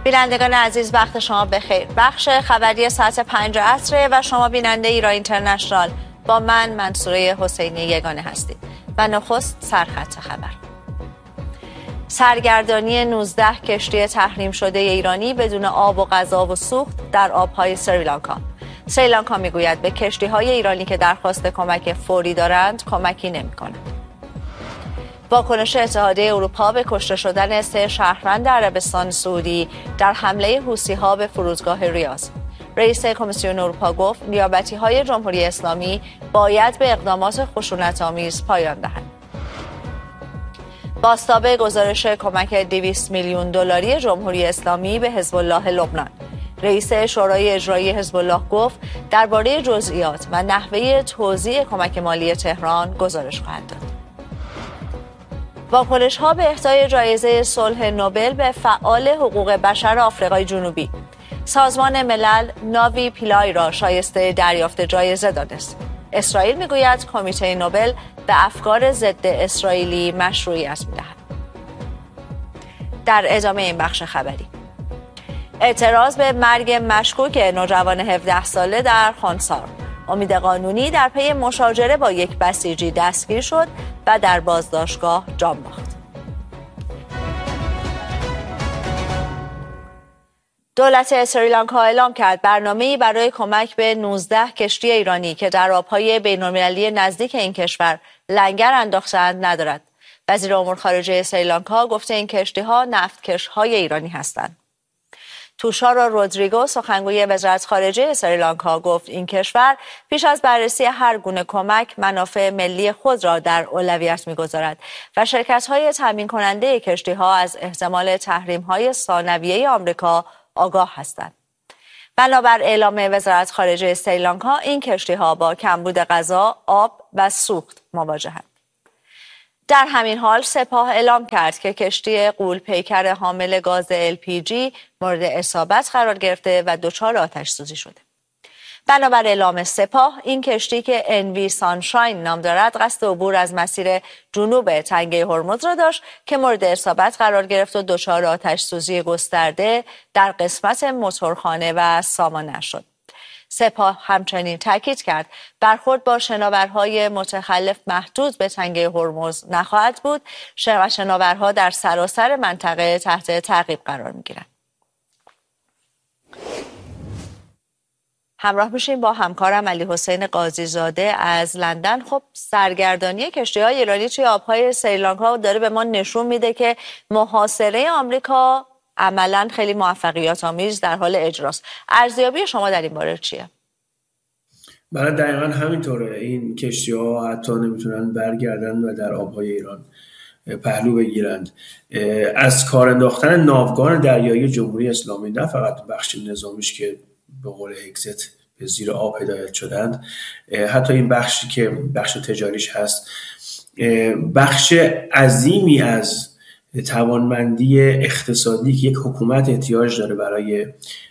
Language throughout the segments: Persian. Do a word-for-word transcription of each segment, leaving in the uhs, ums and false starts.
بینندگان عزیز، وقت شما بخیر. بخش خبری ساعت پنج عصره و شما بیننده ایران اینترنشنال با من منصوره حسینی یگانه هستید. و نخست سرخط خبر. سرگردانی نوزده کشتی تحریم شده ایرانی بدون آب و غذا و سوخت در آبهای سریلانکا. سریلانکا میگوید به کشتی‌های ایرانی که درخواست کمک فوری دارند کمکی نمی‌کند. واکنش اتحادیه اروپا به کشته شدن سه شهروند عربستان سعودی در حمله حوثی‌ها به فرودگاه ریاض. رئیس کمیسیون اروپا گفت نیابتی‌های جمهوری اسلامی باید به اقدامات خشونت‌آمیز پایان دهند. بازتاب گزارش کمک دویست میلیون دلاری جمهوری اسلامی به حزب الله لبنان. رئیس شورای اجرایی حزب الله گفت درباره جزئیات و نحوه توزیع کمک مالی تهران گزارش خواهد داد. واکنش‌ها به اهدای جایزه صلح نوبل به فعال حقوق بشر آفریقای جنوبی. سازمان ملل ناوی پیلای را شایسته دریافت جایزه دانست. اسرائیل میگوید کمیته نوبل به افکار ضد اسرائیلی مشروعیت می‌دهد. در ادامه این بخش خبری، اعتراض به مرگ مشکوک نوجوان هفده ساله در خانسار. امید قانونی در پی مشاجره با یک بسیجی دستگیر شد و در بازداشتگاه جان باخت. دولت سریلانکا اعلام کرد برنامه‌ای برای کمک به نوزده کشتی ایرانی که در آبهای بین‌المللی نزدیک این کشور لنگر انداخته‌اند ندارد. وزیر امور خارجه سریلانکا گفته این کشتی‌ها نفتکش‌های ایرانی هستند. توشارا رودریگو سخنگوی وزارت خارجه سریلانکا گفت این کشور پیش از بررسی هر گونه کمک منافع ملی خود را در اولویت می‌گذارد و شرکت‌های تامین کننده کشتی‌ها از احتمال تحریم‌های ثانویه آمریکا آگاه هستند. بنابر اعلام وزارت خارجه سریلانکا این کشتی‌ها با کمبود غذا، آب و سوخت مواجه‌اند. در همین حال سپاه اعلام کرد که کشتی غول پیکر حامل گاز ال پی جی مورد اصابت قرار گرفته و دچار آتش سوزی شده. بنابر اعلام سپاه این کشتی که ان وی سانشاین نام دارد قصد عبور از مسیر جنوب تنگه هرمز را داشت که مورد اصابت قرار گرفت و دچار آتش سوزی گسترده در قسمت موتورخانه و سامانه شد. سپاه همچنین تاکید کرد برخورد با شناورهای متخلف محدود به تنگه هرمز نخواهد بود و شناورها در سراسر منطقه تحت تعقیب قرار می‌گیرند. همراه میشیم با همکارم علی حسین قاضی زاده از لندن. خب سرگردانی کشتی‌های ایرانی توی آب‌های سریلانکا داره به ما نشون میده که محاصره آمریکا عملاً خیلی موفقیت آمیز در حال اجراست. ارزیابی شما در این باره چیه؟ بله دقیقاً همینطوره. این کشتی‌ها حتی نمیتونن برگردن و در آب‌های ایران پهلو بگیرند. از کار انداختن ناوگان دریایی جمهوری اسلامی نه فقط بخش نظامیش که به قول هگزت به زیر آب هدایت شدند، حتی این بخشی که بخش تجاریش هست بخش عظیمی از توانمندی اقتصادی که یک حکومت احتیاج داره برای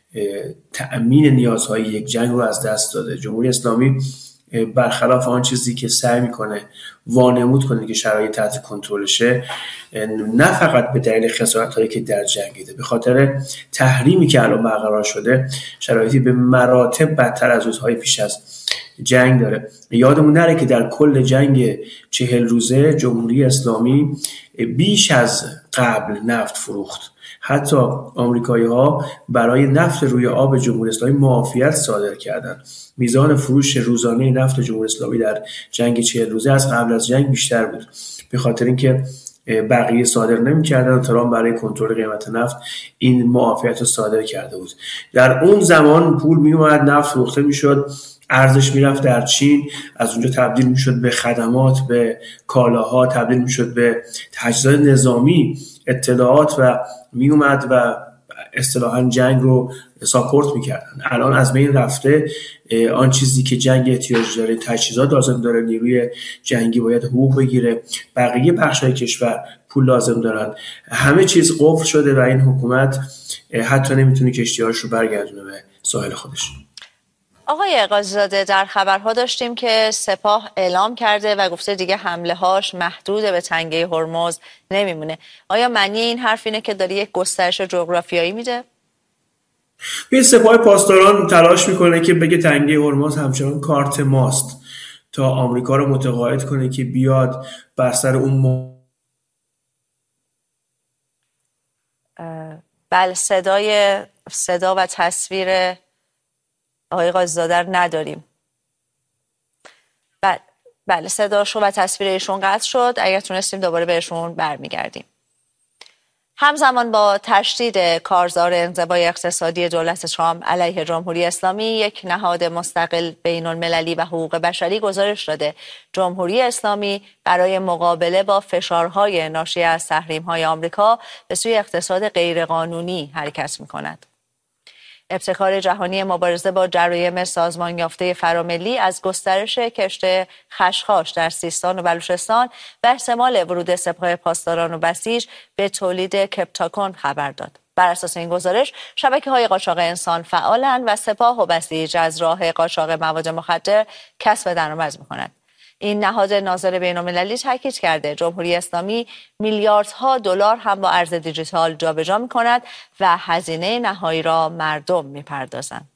تأمین نیازهای یک جنگ رو از دست داده. جمهوری اسلامی برخلاف آن چیزی که سعی میکنه وانمود کنه که شرایط تحت کنترلشه، نه فقط به دلیل خسارت‌هایی که در جنگیده، به خاطر تحریمی که الان برقرار شده شرایطی به مراتب بدتر از روزهای پیش از جنگ داره. یادمون نره که در کل جنگ چهل روزه جمهوری اسلامی بیش از قبل نفت فروخت. حتی آمریکایی‌ها برای نفت روی آب جمهوری اسلامی معافیت صادر کردند. میزان فروش روزانه نفت جمهوری اسلامی در جنگ چهل روزه از قبل از جنگ بیشتر بود، به خاطر اینکه بقیه صادر نمی‌کردن و ترامپ برای کنترل قیمت نفت این معافیت رو صادر کرده بود. در اون زمان پول میومد، نفت فروخته میشد، ارزش میرفت در چین، از اونجا تبدیل میشد به خدمات، به کالاها، تبدیل میشد به تجهیزات نظامی، اطلاعات و میومد و اصطلاحاً جنگ رو ساپورت میکردن. الان از بین رفته آن چیزی که جنگ احتیاج داره، تجهیزات لازم داره، نیروی جنگی باید حقوق بگیره، بقیه بخشای کشور پول لازم دارن، همه چیز قفل شده و این حکومت حتی نمیتونه کشتی‌هاش رو برگردونه به ساحل خودش. آقای قاضی زاده، در خبرها داشتیم که سپاه اعلام کرده و گفته دیگه حمله هاش محدود به تنگه هرمز نمیمونه. آیا معنی این حرف اینه که داره یک گسترش جغرافیایی میده؟ این سپاه پاسداران تلاش میکنه که بگه تنگه هرمز همچنان کارت ماست تا آمریکا رو متقاعد کنه که بیاد بر سر اون م... بله صدای صدا و تصویر آقای قاضی‌زاده رو نداریم. بله بله صداشون و تصویر ایشون قطع شد. اگر تونستیم دوباره بهشون برمیگردیم. همزمان با تشدید کارزار انزوای اقتصادی دولت ترامپ علیه جمهوری اسلامی، یک نهاد مستقل بین‌المللی و حقوق بشری گزارش داده جمهوری اسلامی برای مقابله با فشارهای ناشی از تحریم‌های آمریکا به سوی اقتصاد غیرقانونی حرکت می‌کند. ابتکار جهانی مبارزه با جرایم سازمان یافته فراملی از گسترش کشت خشخاش در سیستان و بلوچستان و احتمال ورود سپاه پاسداران و بسیج به تولید کپتاکون خبر داد. بر اساس این گزارش شبکه‌های قاچاق انسان فعالند و سپاه و بسیج از راه قاچاق مواد مخدر کسب درآمد می‌کنند. این نهاد ناظر بین‌المللی تاکید کرده جمهوری اسلامی میلیاردها دلار هم با ارز دیجیتال جابجا می‌کند و هزینه نهایی را مردم می‌پردازند.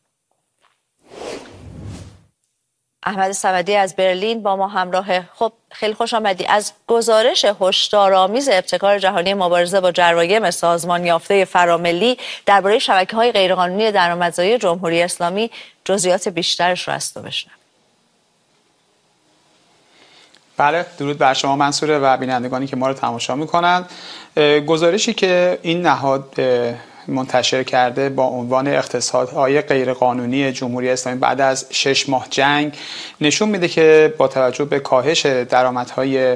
احمد صمدی از برلین با ما همراه. خب خیلی خوش آمدی. از گزارش هشدارآمیز ابتکار جهانی مبارزه با جرایم سازمان یافته فراملی درباره شبکه‌های غیرقانونی درآمدزایی جمهوری اسلامی جزئیات بیشترش رو از تو بشنویم. بله، درود بر شما منصوره و بینندگانی که ما رو تماشا میکنند. گزارشی که این نهاد منتشر کرده با عنوان اقتصادهای غیرقانونی جمهوری اسلامی بعد از شش ماه جنگ نشون میده که با توجه به کاهش درآمدهای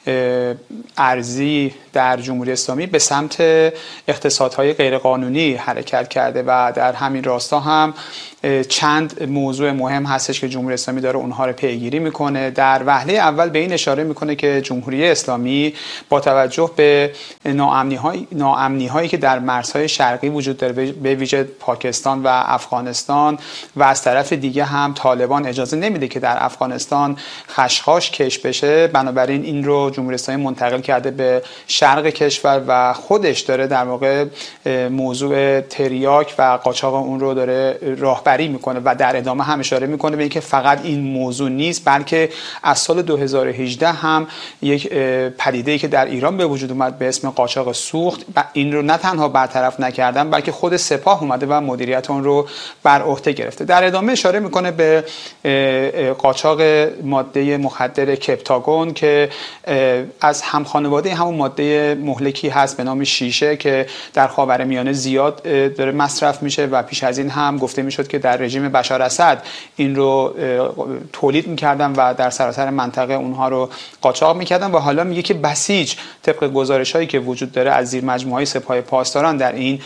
ارزی در جمهوری اسلامی به سمت اقتصادهای غیرقانونی حرکت کرده و در همین راستا هم چند موضوع مهم هستش که جمهوری اسلامی داره اونها رو پیگیری میکنه. در وهله اول به این اشاره میکنه که جمهوری اسلامی با توجه به ناامنی های ناامنی هایی که در مرزهای شرقی وجود داره، به ویژه پاکستان و افغانستان، و از طرف دیگه هم طالبان اجازه نمیده که در افغانستان خشخاش کش بشه، بنابراین این رو جمهوری اسلامی منتقل کرده به شرق کشور و خودش داره در واقع موضوع تریاک و قاچاق اون رو داره راهبری میکنه و در ادامه هم اشاره میکنه به اینکه فقط این موضوع نیست، بلکه از سال دو هزار و هجده هم یک پدیده‌ای که در ایران به وجود اومد به اسم قاچاق سوخت، این رو نه تنها برطرف نکردن بلکه خود سپاه اومده و مدیریت اون رو بر عهده گرفته. در ادامه اشاره میکنه به قاچاق ماده مخدر کپتاگون که از هم خانواده همون ماده مهلکی هست به نام شیشه که در خاورمیانه زیاد داره مصرف میشه و پیش از این هم گفته میشد که در رژیم بشار اسد این رو تولید میکردن و در سراسر منطقه اونها رو قاچاق میکردن و حالا میگه که بسیج طبق گزارش هایی که وجود داره از زیر مجموعه های سپاه پاسداران در این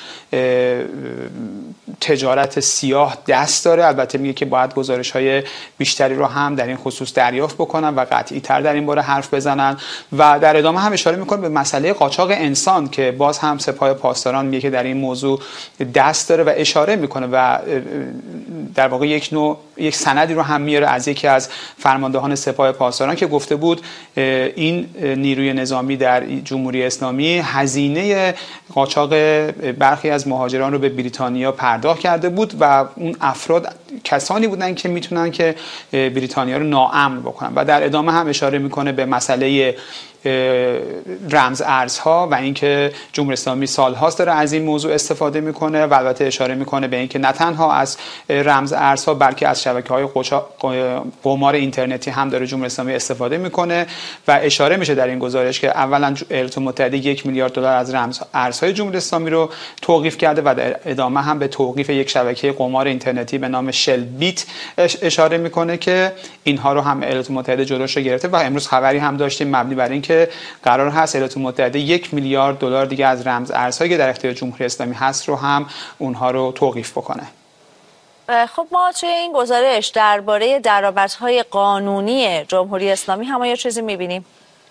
تجارت سیاه دست داره. البته میگه که باید گزارش های بیشتری رو هم در این خصوص دریافت بکنن و قطعی تر در این باره حرف بزنن و در ادامه هم اشاره میکنه به مسئله قاچاق انسان که باز هم سپاه پاسداران میگه که در این موضوع دست داره و اشاره میکنه و در واقع یک نوع یک سندی رو هم میاره از یکی از فرماندهان سپاه پاسداران که گفته بود این نیروی نظامی در جمهوری اسلامی هزینه قاچاق برخی از مهاجران رو به بریتانیا پرداخت کرده بود و اون افراد کسانی بودن که میتونن که بریتانیا رو ناامن بکنن و در ادامه هم اشاره میکنه به مسئله رمز ارزها و اینکه جمهوری اسلامی سالهاست داره از این موضوع استفاده میکنه و البته اشاره میکنه به اینکه نه تنها از رمز ارزها بلکه از شبکه‌های قمار اینترنتی هم داره جمهوری اسلامی استفاده میکنه و اشاره میشه در این گزارش که اولا ایالات متحده یک میلیارد دلار از رمز ارزهای جمهوری اسلامی رو توقیف کرده و در ادامه هم به توقیف یک شبکه قمار اینترنتی به نام شل بیت اشاره میکنه که اینها رو هم ایالات متحده جلوش رو گرفته و امروز خبری هم داشتیم مبنی بر اینکه قرار هست ایالات متحده یک میلیارد دلار دیگه از رمز ارزهایی که در اختیار جمهوری اسلامی هست رو هم اونها رو توقیف بکنه. خب ما توی این گزارش درباره درآمدهای قانونی جمهوری اسلامی هم یه چیزی می‌بینیم.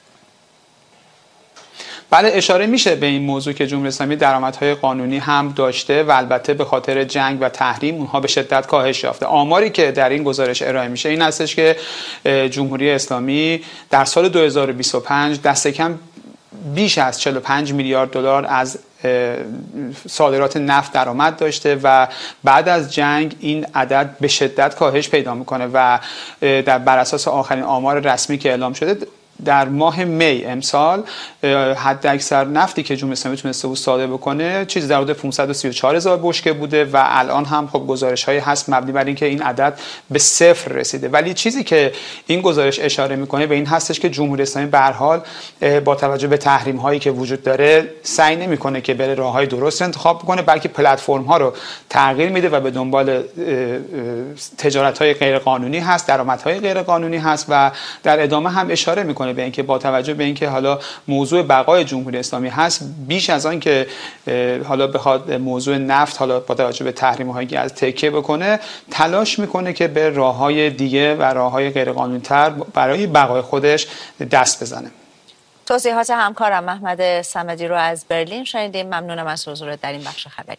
بله اشاره میشه به این موضوع که جمهوری اسلامی درآمدهای قانونی هم داشته و البته به خاطر جنگ و تحریم اونها به شدت کاهش یافته. آماری که در این گزارش ارائه میشه این هستش که جمهوری اسلامی در سال دو هزار و بیست و پنج دست کم بیش از چهل و پنج میلیارد دلار از صادرات نفت درآمد داشته و بعد از جنگ این عدد به شدت کاهش پیدا میکنه و در بر اساس آخرین آمار رسمی که اعلام شده در ماه می امسال حد اکثر نفتی که جمهوری اسلامی تونسته بود صادر بکنه چیزی در حدود پانصد و سی و چهار هزار بشکه بوده و الان هم خب گزارش هایی هست مبنی بر اینکه این عدد به صفر رسیده. ولی چیزی که این گزارش اشاره میکنه به این هستش که جمهوری اسلامی به هر حال با توجه به تحریم هایی که وجود داره سعی نمیکنه که بره راههای درست انتخاب بکنه، بلکه پلتفرم ها رو تغییر میده و به دنبال تجارت های غیر قانونی هست، درآمدهای غیر قانونی هست و در ادامه هم اشاره میکنه به اینکه با توجه به اینکه حالا موضوع بقای جمهوری اسلامی هست، بیش از آن که حالا بخواد موضوع نفت حالا با توجه به تحریم‌هایی که از تکیه بکنه، تلاش میکنه که به راههای دیگه و راههای غیر قانونی‌تر برای بقای خودش دست بزنه. توضیحات همکارم محمد صمدی رو از برلین شنیدیم. ممنونم از حضورت در این بخش خبری.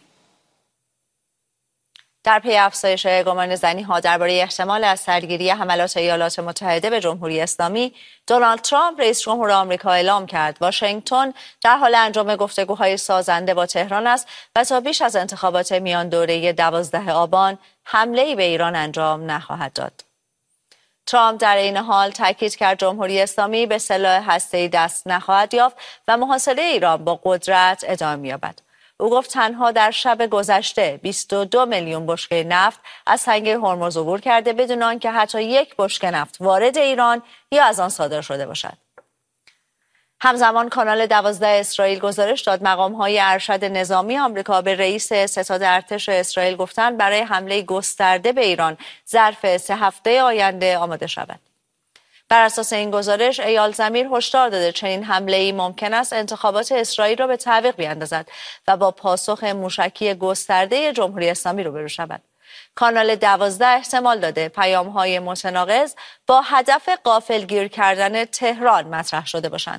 در پی افزایش گمان زنی‌ها درباره احتمال از سرگیری حملات ایالات متحده به جمهوری اسلامی، دونالد ترامپ رئیس جمهور آمریکا اعلام کرد واشنگتن در حال انجام گفتگوهای سازنده با تهران است و تا بیش از انتخابات میان دوره دوازده آبان حمله‌ای به ایران انجام نخواهد داد. ترامپ در این حال تاکید کرد جمهوری اسلامی به سلاح هسته‌ای دست نخواهد یافت و محاصره ایران با قدرت ادامه می‌یابد. او گفت تنها در شب گذشته بیست و دو میلیون بشکه نفت از تنگه هرمز عبور کرده بدون آنکه حتی یک بشکه نفت وارد ایران یا از آن صادر شده باشد. همزمان کانال دوازده اسرائیل گزارش داد مقام‌های ارشد نظامی آمریکا به رئیس ستاد ارتش اسرائیل گفتند برای حمله گسترده به ایران ظرف سه هفته آینده آماده شود. بر اساس این گزارش ایال ضمیر هشدار داده چنین حمله‌ای ممکن است انتخابات اسرائیل را به تعویق بیاندازد و با پاسخ موشکی گسترده جمهوری اسلامی روبرو شود. کانال دوازده احتمال داده پیام‌های متناقض با هدف غافلگیر کردن تهران مطرح شده باشند.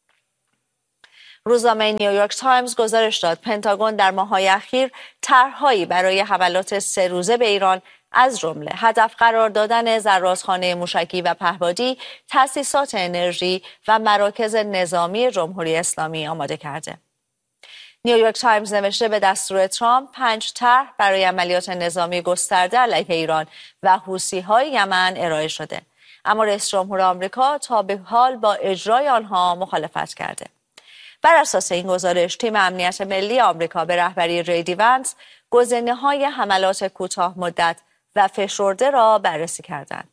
روزنامه نیویورک تایمز گزارش داد پنتاگون در ماه‌های اخیر طرح‌هایی برای حملات سه روزه به ایران از جمله هدف قرار دادن زرادخانه موشکی و پهپادی، تأسیسات انرژی و مراکز نظامی جمهوری اسلامی آماده کرده. نیویورک تایمز نوشته به دستور ترامپ پنج طرح برای عملیات نظامی گسترده علیه ایران و حوثی‌های یمن ارائه شده، اما رئیس جمهور آمریکا تا به حال با اجرای آنها مخالفت کرده. بر اساس این گزارش تیم امنیت ملی آمریکا به رهبری جی دی ونس گزینه‌های حملات کوتاه مدت و فشرده را بررسی کردند.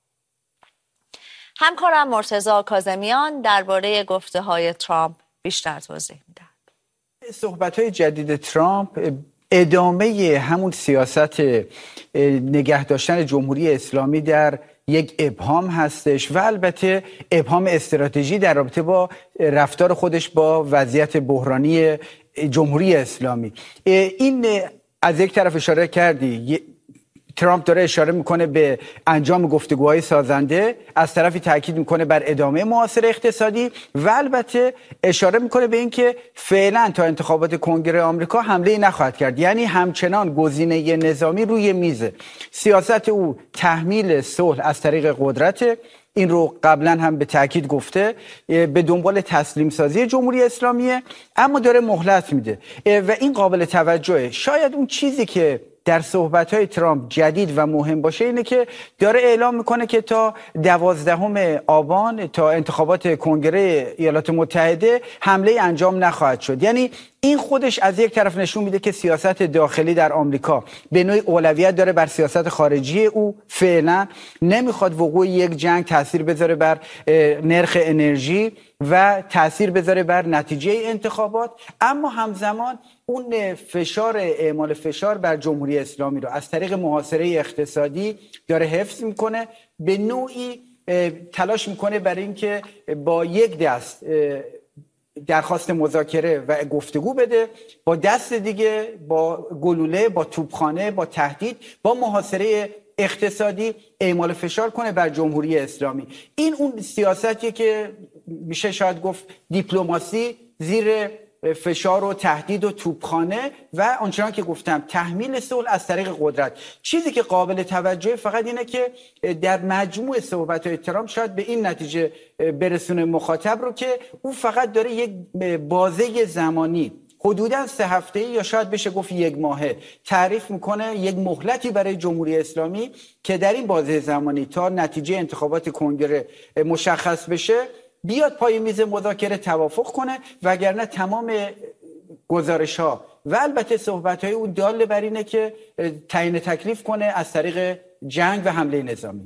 همکارم مرتضی کاظمیان درباره گفته‌های ترامپ بیشتر توضیح می‌دهد. صحبت‌های جدید ترامپ ادامه همون سیاست نگه داشتن جمهوری اسلامی در یک ابهام هستش و البته ابهام استراتژی در رابطه با رفتار خودش با وضعیت بحرانی جمهوری اسلامی. این از یک طرف اشاره کردی، ترامپ داره اشاره میکنه به انجام گفتگوهای سازنده، از طرفی تاکید میکنه بر ادامه محاصره اقتصادی و البته اشاره میکنه به اینکه فعلا تا انتخابات کنگره آمریکا حمله نخواهد کرد، یعنی همچنان گزینه نظامی روی میزه. سیاست او تحمیل صلح از طریق قدرت، این رو قبلا هم به تاکید گفته، به دنبال تسلیم سازی جمهوری اسلامیه، اما داره مهلت میده و این قابل توجهه. شاید اون چیزی که در صحبت‌های ترامپ جدید و مهم باشه اینه که داره اعلام میکنه که تا دوازدهم آبان، تا انتخابات کنگره ایالات متحده حمله انجام نخواهد شد. یعنی این خودش از یک طرف نشون میده که سیاست داخلی در آمریکا به نوعی اولویت داره بر سیاست خارجی او. فعلا نمیخواد وقوع یک جنگ تاثیر بذاره بر نرخ انرژی و تاثیر بذاره بر نتیجه انتخابات، اما همزمان اون فشار اعمال فشار بر جمهوری اسلامی رو از طریق محاصره اقتصادی داره حفظ میکنه. به نوعی تلاش میکنه برای اینکه با یک دست درخواست مذاکره و گفتگو بده، با دست دیگه با گلوله، با توپخانه، با تهدید، با محاصره اقتصادی اعمال فشار کنه بر جمهوری اسلامی. این اون سیاستیه که میشه شاید گفت دیپلماسی زیر فشار و تهدید و توپخانه و آنچنان که گفتم تحمیل صلح از طریق قدرت. چیزی که قابل توجه فقط اینه که در مجموع صحبت‌های ترامپ شاید به این نتیجه برسونه مخاطب رو که او فقط داره یک بازه زمانی حدوداً سه هفته‌ای یا شاید بشه گفت یک ماهه تعریف میکنه یک مهلتی برای جمهوری اسلامی که در این بازه زمانی تا نتیجه انتخابات کنگره مشخص بشه بیاد پای میز مذاکره توافق کنه، وگرنه تمام گزارش ها و البته صحبت های اون دال بر اینه که تعیین تکلیف کنه از طریق جنگ و حمله نظامی.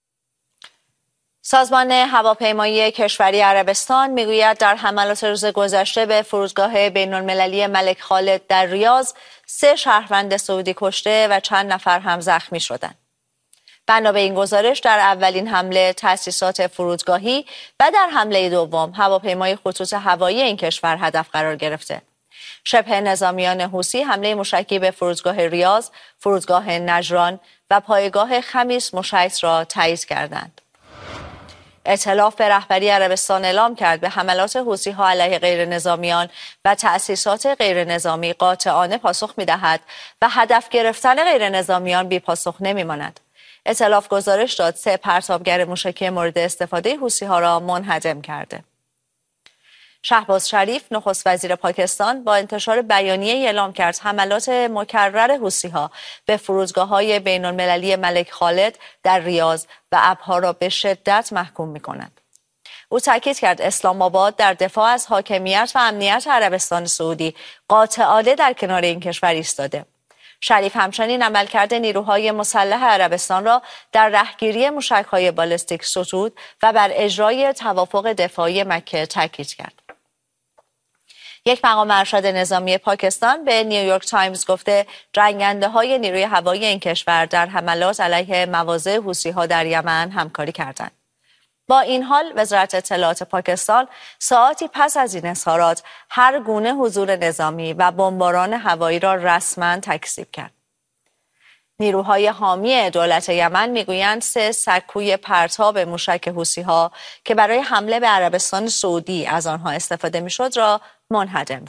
سازمان هواپیمایی کشوری عربستان میگوید در حملات روز گذشته به فرودگاه بین‌المللی ملک خالد در ریاض سه شهروند سعودی کشته و چند نفر هم زخمی شدند. بنا به این گزارش در اولین حمله تأسیسات فرودگاهی و در حمله دوم هواپیمای خطوط هوایی این کشور هدف قرار گرفته. شبه نظامیان حوثی حمله موشکی به فرودگاه ریاض، فرودگاه نجران و پایگاه خمیس مشیط را تایید کردند. ائتلاف به رهبری عربستان اعلام کرد به حملات حوثی‌ها علیه غیر نظامیان و تأسیسات غیر نظامی قاطعانه پاسخ می‌دهد و هدف گرفتن غیر نظامیان بی پاسخ نمی‌ماند. ائتلاف گزارش داد سه پرتابگر موشکی مورد استفاده حوثی‌ها را منهدم کرده. شهباز شریف نخست وزیر پاکستان با انتشار بیانیه اعلام کرد حملات مکرر حوثی‌ها به فرودگاه‌های بین‌المللی ملک خالد در ریاض و ابها را به شدت محکوم می‌کند. او تاکید کرد اسلام آباد در دفاع از حاکمیت و امنیت عربستان سعودی قاطعانه در کنار این کشور ایستاده. شریف همچنین عملکرد نیروهای مسلح عربستان را در رهگیری موشک‌های بالستیک ستود و بر اجرای توافق دفاعی مکه تاکید کرد. یک مقام ارشد نظامی پاکستان به نیویورک تایمز گفته جنگنده‌های نیروی هوایی این کشور در حملات علیه مواضع حوثی‌ها در یمن همکاری کردند. با این حال وزارت اطلاعات پاکستان ساعاتی پس از این اظهارات هر گونه حضور نظامی و بمباران هوایی را رسما تکذیب کرد. نیروهای حامی دولت یمن میگویند سه سکوی پرتاب موشک حوثی‌ها که برای حمله به عربستان سعودی از آنها استفاده میشد را منهدم